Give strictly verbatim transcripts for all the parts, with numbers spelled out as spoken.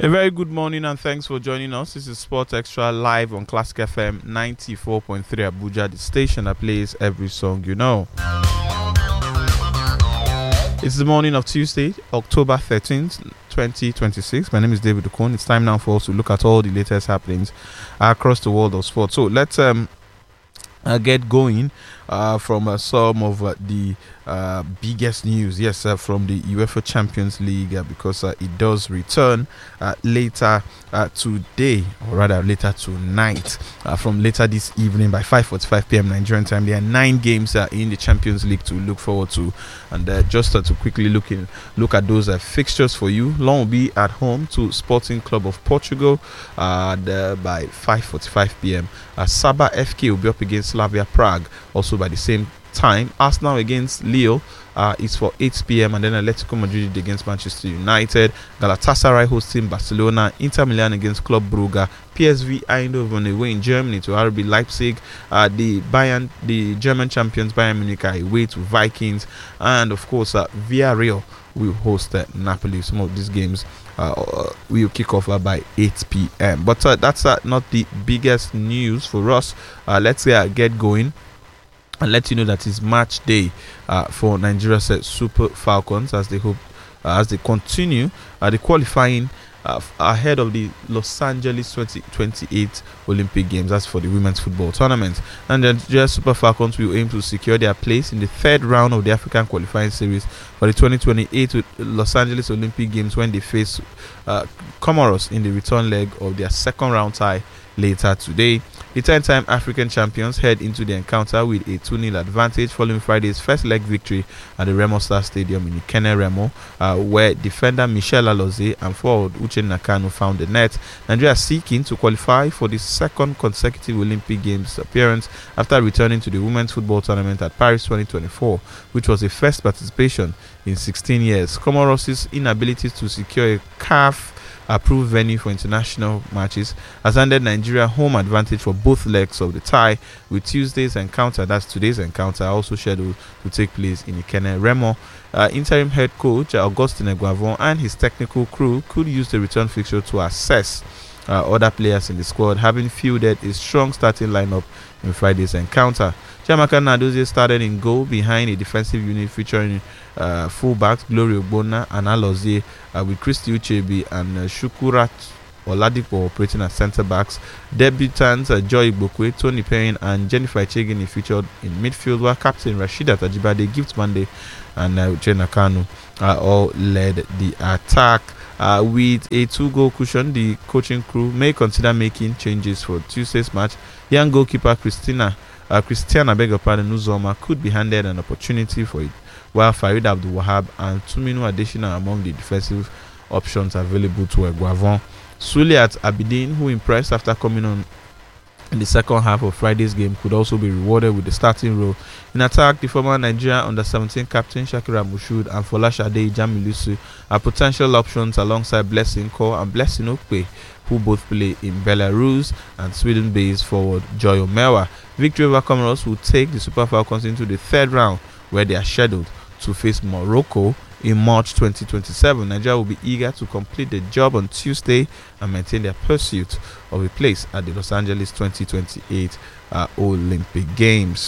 A very good morning and thanks for joining us. This is Sport Extra live on Classic F M ninety-four point three Abuja, the station that plays every song you know. It's the morning of Tuesday, October thirteenth, twenty twenty-six. My name is David Okon. It's time now for us to look at all the latest happenings across the world of sport. So let's um uh, get going uh, from uh, some of uh, the uh, biggest news. Yes, uh, from the UEFA Champions League uh, because uh, it does return uh, later uh, today, or rather later tonight. Uh, from later this evening by five forty-five p.m. Nigerian time, there are nine games uh, in the Champions League to look forward to, and uh, just uh, to quickly look in, look at those uh, fixtures for you. Lyon will be at home to Sporting Club of Portugal uh, the, by five forty-five p.m. Uh, Saba F K will be up against Slavia Prague also by the same time. Arsenal against Lille uh, is for eight p.m. and then Atletico Madrid against Manchester United. Galatasaray hosting Barcelona. Inter Milan against Club Brugge. P S V Eindhoven away in Germany to R B Leipzig. Uh, the Bayern, the German champions Bayern Munich are away to Vikings, and of course uh, Villarreal will host uh, Napoli. Some of these games uh, will kick off uh, by eight p.m. But uh, that's uh, not the biggest news for us. Uh, let's uh, get going and let you know that it's match day uh, for Nigeria's uh, Super Falcons as they hope uh, as they continue uh, the qualifying uh, ahead of the Los Angeles twenty twenty-eight Olympic Games. That's for the women's football tournament. And the Nigeria Super Falcons will aim to secure their place in the third round of the African qualifying series for the twenty twenty-eight Los Angeles Olympic Games when they face uh, Comoros in the return leg of their second round tie later today. The ten-time African champions head into the encounter with a two nil advantage following Friday's first leg victory at the Remo Star Stadium in Ikenne Remo, uh, where defender Michel Alozie and forward Uche Nakano found the net. Nigeria seeking to qualify for the second consecutive Olympic Games appearance after returning to the women's football tournament at Paris twenty twenty-four, which was a first participation in sixteen years. Comoros' inability to secure a C A F approved venue for international matches has handed Nigeria home advantage for both legs of the tie, with Tuesday's encounter, that's today's encounter, also scheduled to take place in Ikenne Remo. Uh, interim head coach Augustin Eguavon and his technical crew could use the return fixture to assess uh, other players in the squad, having fielded a strong starting lineup in Friday's encounter. Chiamaka Nnadozie started in goal behind a defensive unit featuring uh, fullbacks Glory Ogbonna and Alozie, uh, with Christy Ucheibe and uh, Shukurat Oladipo operating as centre backs. Debutants uh, Joy Igbokwe, Tony Perrin and Jennifer Echegini featured in midfield, while captain Rasheedat Ajibade, Gift Monday and uh, Uche Nakano uh, all led the attack. Uh, with a two-goal cushion, the coaching crew may consider making changes for Tuesday's match. Young goalkeeper Christina Uh, Christiana beg your pardon, Uzoma could be handed an opportunity for it, while Farid Abdul Wahab and Tuminu Adesina are among the defensive options available to Eguavon. Suliat Abidin, who impressed after coming on in the second half of Friday's game, could also be rewarded with the starting role. In attack, the former Nigeria under seventeen captain Shakira Mushood and Folashade Ijamilusu are potential options alongside Blessing Ko and Blessing Okpe, who both play in Belarus, and Sweden-based forward Joy Omewa. Victory over Comoros will take the Super Falcons into the third round, where they are scheduled to face Morocco in March twenty twenty-seven. Nigeria will be eager to complete the job on Tuesday and maintain their pursuit of a place at the Los Angeles twenty twenty-eight uh, Olympic Games.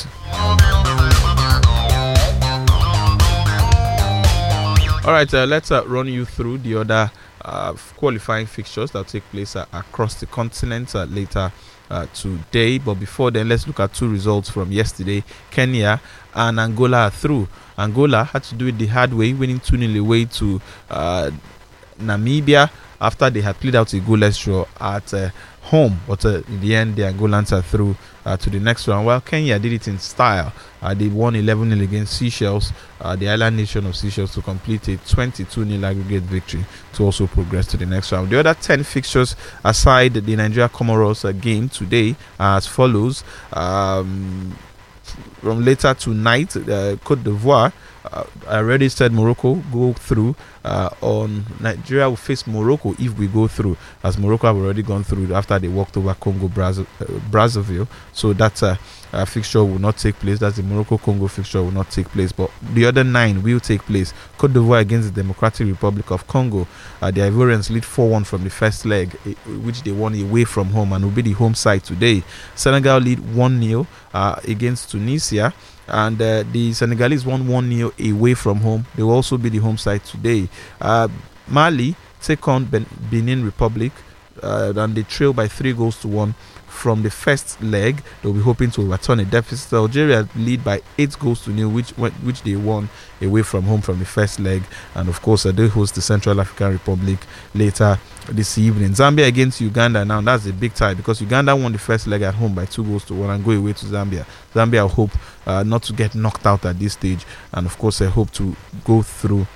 All right, uh, let's uh, run you through the other uh, qualifying fixtures that will take place uh, across the continent uh, later uh, today. But before then, let's look at two results from yesterday. Kenya and Angola are through. Angola had to do it the hard way, winning two nil away to uh, Namibia after they had played out a goalless draw at uh, home. But uh, in the end, the Angolans are through uh, to the next round, while Kenya did it in style. Uh, they won eleven nil against Seychelles, uh, the island nation of Seychelles, to complete a twenty-two nil aggregate victory to also progress to the next round. The other ten fixtures aside the Nigeria Comoros uh, game today are as follows. Um, from later tonight, uh, Cote d'Ivoire. Uh, I already said Morocco go through. Uh, on Nigeria will face Morocco if we go through, as Morocco have already gone through after they walked over Congo Brazz- uh, Brazzaville. So that uh, uh, fixture will not take place. That's the Morocco Congo fixture will not take place. But the other nine will take place. Cote d'Ivoire against the Democratic Republic of Congo. Uh, the Ivorians lead four one from the first leg, uh, which they won away from home and will be the home side today. Senegal lead one nil uh, against Tunisia. And uh, the Senegalese won one nil away from home. They will also be the home side today. Uh, Mali take on ben- Benin Republic, uh, and they trail by three goals to one from the first leg. They'll be hoping to overturn a deficit. Algeria lead by eight goals to nil, which which they won away from home from the first leg. And of course, uh, they host the Central African Republic later this evening. Zambia against Uganda. Now that's a big tie because Uganda won the first leg at home by two goals to one and go away to Zambia. Zambia hope uh, not to get knocked out at this stage, and of course, I hope to go through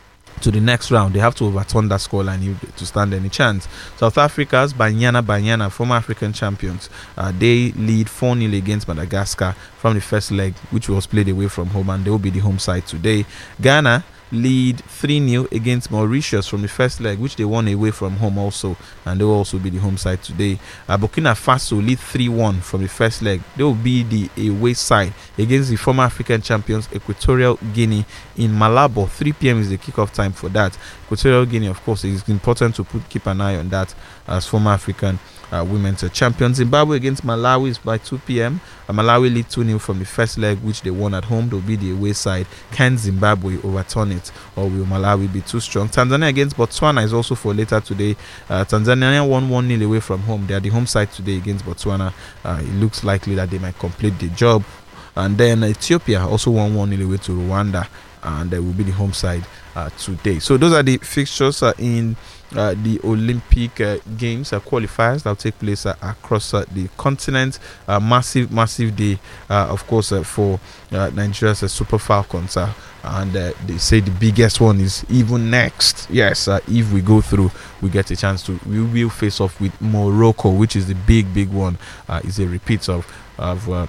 to the next round. They have to overturn that scoreline to stand any chance. South Africa's Banyana Banyana, former African champions, uh, they lead four nil against Madagascar from the first leg, which was played away from home, and they will be the home side today. Ghana lead three nil against Mauritius from the first leg, which they won away from home also, and they will also be the home side today. Uh, Burkina Faso lead three one from the first leg. They will be the away side against the former African champions Equatorial Guinea in Malabo. three p.m. is the kickoff time for that. Equatorial Guinea, of course, it is important to put keep an eye on that as former African Uh, women's uh, champions. Zimbabwe against Malawi is by two p.m. Uh, Malawi lead two nil from the first leg, which they won at home. They'll be the away side. Can Zimbabwe overturn it, or will Malawi be too strong? Tanzania against Botswana is also for later today. Uh, Tanzania won one nil away from home. They are the home side today against Botswana. Uh, it looks likely that they might complete the job. And then Ethiopia also won one nil away to Rwanda, and they will be the home side uh, today. So those are the fixtures uh, in Uh, the Olympic uh, Games uh, qualifiers that will take place uh, across uh, the continent. Uh, massive, massive day, uh, of course, uh, for uh, Nigeria's uh, Super Falcons. Uh, and uh, they say the biggest one is even next. Yes, uh, if we go through, we get a chance to. We will face off with Morocco, which is the big, big one. Uh, it's a repeat of of. Uh,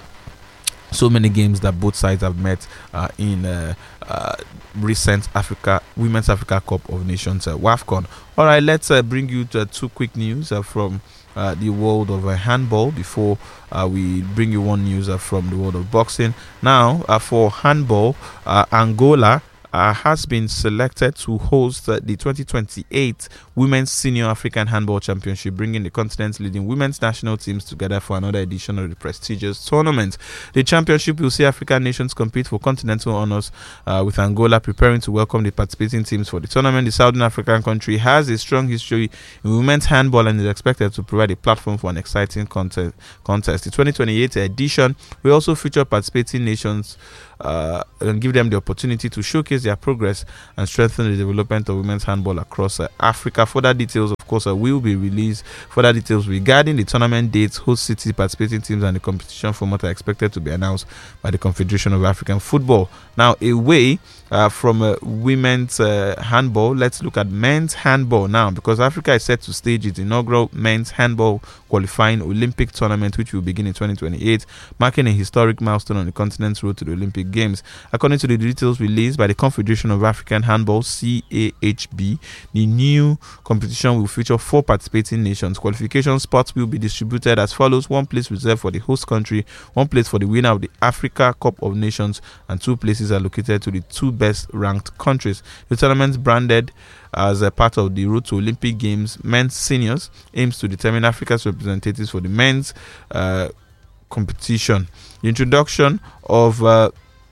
So many games that both sides have met uh, in uh, uh, recent Africa Women's Africa Cup of Nations, uh, WAFCON. All right, let's uh, bring you to, uh, two quick news uh, from uh, the world of uh, handball before uh, we bring you one news uh, from the world of boxing. Now, uh, for handball, uh, Angola Uh, has been selected to host uh, the twenty twenty-eight Women's Senior African Handball Championship, bringing the continent's leading women's national teams together for another edition of the prestigious tournament. The championship will see African nations compete for continental honors, uh, with Angola preparing to welcome the participating teams for the tournament. The Southern African country has a strong history in women's handball and is expected to provide a platform for an exciting contest. contest. The twenty twenty-eight edition will also feature participating nations Uh, and give them the opportunity to showcase their progress and strengthen the development of women's handball across uh, Africa. Further details, of course, uh, will be released. Further details regarding the tournament dates, host city, participating teams, and the competition format are expected to be announced by the Confederation of African Football. Now, away uh, from uh, women's uh, handball, let's look at men's handball now, because Africa is set to stage its inaugural men's handball qualifying Olympic tournament, which will begin in twenty twenty-eight, marking a historic milestone on the continent's road to the Olympic Games. According to the details released by the Confederation of African Handball, C A H B, the new competition will feature four participating nations. Qualification spots will be distributed as follows: one place reserved for the host country, one place for the winner of the Africa Cup of Nations, and two places allocated to the two best ranked countries. The tournament, branded as a part of the Road to Olympic Games Men's Seniors, aims to determine Africa's representatives for the men's uh, competition. The introduction of uh,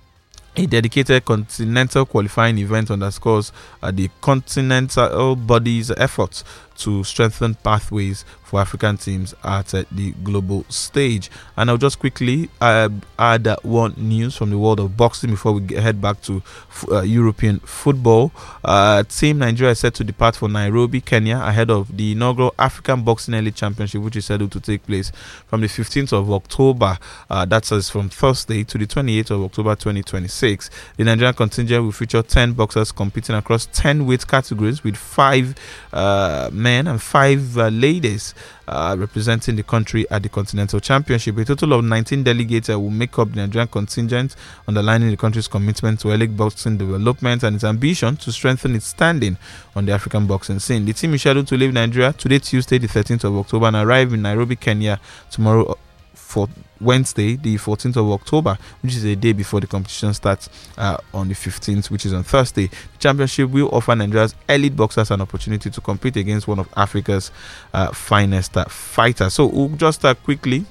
a dedicated continental qualifying event underscores uh, the continental body's efforts to strengthen pathways for African teams at uh, the global stage. And I'll just quickly uh, add uh, one news from the world of boxing before we get, head back to uh, European football. Uh, Team Nigeria is set to depart for Nairobi, Kenya, ahead of the inaugural African Boxing Elite Championship, which is scheduled to take place from the fifteenth of October. Uh, that's from Thursday to the twenty-eighth of October twenty twenty-six. twenty-six. The Nigerian contingent will feature ten boxers competing across ten weight categories, with five uh, men and five uh, ladies uh, representing the country at the Continental Championship. A total of nineteen delegates uh, will make up the Nigerian contingent, underlining the country's commitment to elite boxing development and its ambition to strengthen its standing on the African boxing scene. The team is scheduled to leave Nigeria today, Tuesday, the thirteenth of October, and arrive in Nairobi, Kenya tomorrow for Wednesday, the fourteenth of October, which is a day before the competition starts uh, on the fifteenth, which is on Thursday. The championship will offer Nigeria's elite boxers an opportunity to compete against one of Africa's uh, finest uh, fighters. So we'll just uh, quickly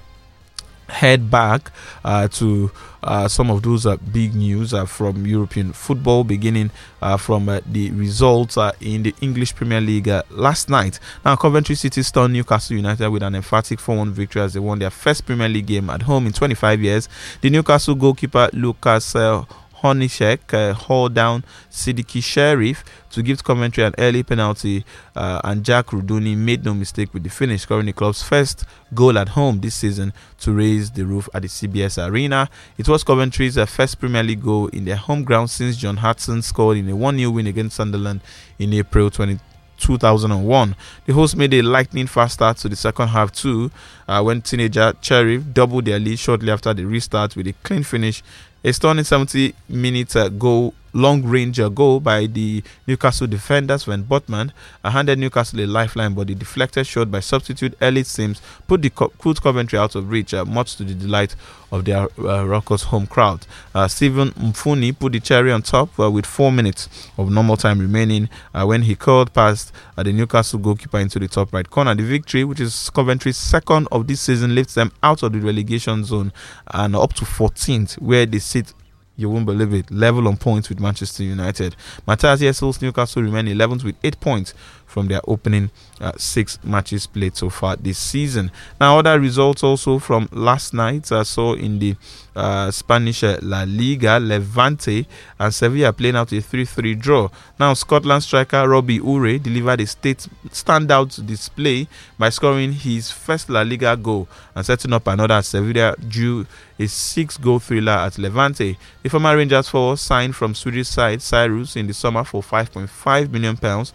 head back uh, to uh, some of those uh, big news uh, from European football, beginning uh, from uh, the results uh, in the English Premier League uh, last night. Now, Coventry City stunned Newcastle United with an emphatic four one victory as they won their first Premier League game at home in twenty-five years. The Newcastle goalkeeper Lucas uh, Honishek uh, hauled down Sidiki Sheriff to give Coventry an early penalty, uh, and Jack Ruduni made no mistake with the finish, scoring the club's first goal at home this season to raise the roof at the C B S Arena. It was Coventry's uh, first Premier League goal in their home ground since John Hudson scored in a one nil win against Sunderland in April two thousand one. The hosts made a lightning fast start to the second half too, uh, when teenager Sheriff doubled their lead shortly after the restart with a clean finish. A stunning seventy minute uh, goal, long range uh, goal by the Newcastle defenders when Botman uh, handed Newcastle a lifeline, but the deflected shot by substitute Elliot Sims put the co- put Coventry out of reach, uh, much to the delight of their uh, raucous home crowd. Uh, Stephen Mfuni put the cherry on top uh, with four minutes of normal time remaining uh, when he curled past uh, the Newcastle goalkeeper into the top right corner. The victory, which is Coventry's second of this season, lifts them out of the relegation zone and up to fourteenth, where they sit, you won't believe it, level on points with Manchester United. Matthias Jessel's Newcastle remain eleventh with eight points from their opening uh, six matches played so far this season. Now, other results also from last night. I uh, saw in the uh, Spanish uh, La Liga, Levante and Sevilla playing out a three three draw. Now, Scotland striker Robbie Ure delivered a state standout display by scoring his first La Liga goal and setting up another as Sevilla drew a six-goal thriller at Levante. The former Rangers forward signed from Swedish side Cyrus in the summer for five point five million pounds.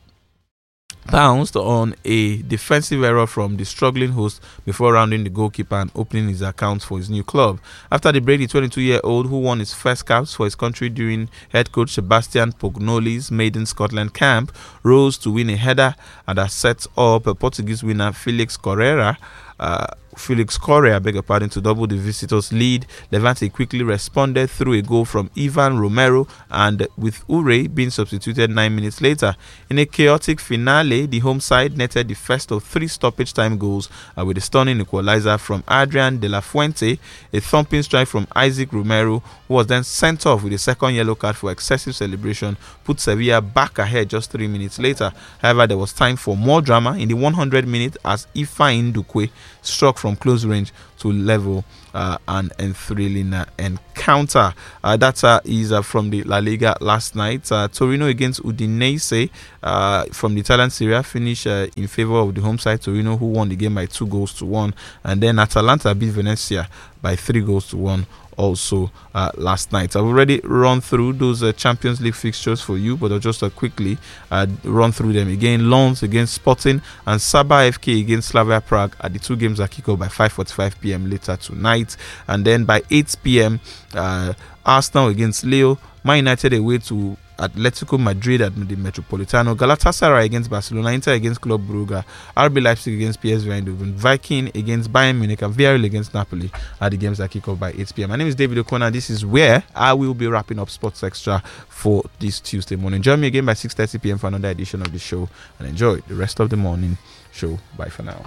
Pounced on a defensive error from the struggling host before rounding the goalkeeper and opening his account for his new club. After the break, the twenty-two-year-old, who won his first caps for his country during head coach Sebastian Pognoli's maiden Scotland camp, rose to win a header and has set up a Portuguese winner Felix Correa. Uh, Felix Correa, I beg your pardon, to double the visitors' lead. Levante quickly responded through a goal from Ivan Romero, and with Ure being substituted nine minutes later. In a chaotic finale, the home side netted the first of three stoppage time goals uh, with a stunning equalizer from Adrian De La Fuente, a thumping strike from Isaac Romero, who was then sent off with a second yellow card for excessive celebration, put Sevilla back ahead just three minutes later. However, there was time for more drama in the one hundredth minute as Ifeanyi Ndukwe struck from close range to level uh, an enthralling uh, encounter. Uh, that uh, is uh, from the La Liga last night. Uh, Torino against Udinese uh, from the Italian Serie A finished uh, in favor of the home side Torino, who won the game by two goals to one. And then Atalanta beat Venezia by three goals to one also uh, last night. I've already run through those uh, Champions League fixtures for you, but I'll just uh, quickly uh, run through them again. Lens against Sporting and Saba F K against Slavia Prague are the two games that kick off by five forty-five p.m. later tonight. And then by eight p.m. Uh, Arsenal against Lille, Man United away to Atletico Madrid at the Metropolitano, Galatasaray against Barcelona, Inter against Club Brugge, R B Leipzig against P S V Eindhoven, Viking against Bayern Munich, and Villarreal against Napoli are the games that kick off by eight p.m. My name is David Okona. This is where I will be wrapping up Sports Extra for this Tuesday morning. Join me again by six thirty p.m. for another edition of the show, and enjoy the rest of the morning show. Bye for now.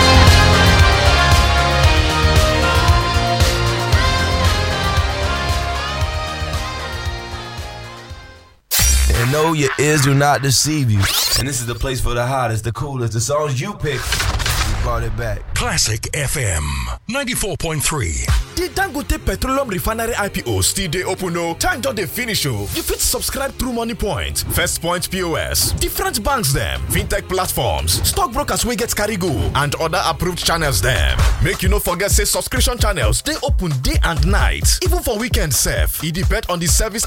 And no, your ears do not deceive you. And this is the place for the hottest, the coolest, the songs you pick. brought it back. Classic F M ninety-four point three. The Dangote Petroleum Refinery I P O still dey open o. Time don dey finish o. You fit subscribe through Money Point, First Point P O S, different banks dem, fintech platforms, stockbrokers wey get carry go, and other approved channels dem. Make you no forget say subscription channels dey open day and night, even for weekend sef. E depend on the service